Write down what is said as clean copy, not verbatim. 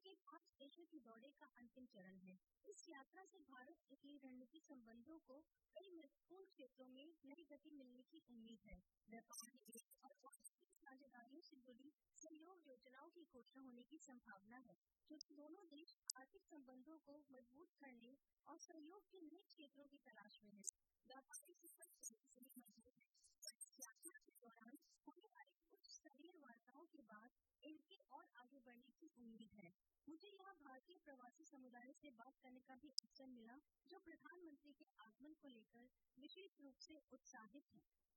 के 5 देशों के दौरे का अंतिम चरण है। इस यात्रा से भारत इटली रणनीतिक संबंधों को कई महत्वपूर्ण क्षेत्रों में नई गति मिलने की उम्मीद है। व्यापार, निवेश और औद्योगिक साझेदारियों से जुड़ी सहयोग योजनाओं की घोषणा होने की संभावना है, क्योंकि दोनों देश आर्थिक संबंधों को मजबूत करने और सहयोग के नए क्षेत्रों की तलाश में हैं। व्यापारिक संबंध मजबूत है और इस यात्रा के दौरान होने वाली उच्च स्तरीय वार्ताओं के बाद इनके और आगे बढ़ने की उम्मीद है। मुझे यहाँ भारतीय प्रवासी समुदाय से बात करने का भी अवसर मिला, जो प्रधानमंत्री के आगमन को लेकर विशेष रूप से उत्साहित है।